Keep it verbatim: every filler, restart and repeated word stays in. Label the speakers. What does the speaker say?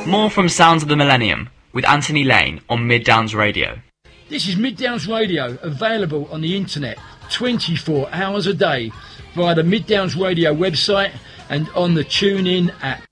Speaker 1: More from Sounds of the Millennium with Anthony Lane on Mid Downs Radio.
Speaker 2: This is Mid Downs Radio, available on the internet twenty-four hours a day via the Mid Downs Radio website and on the TuneIn app.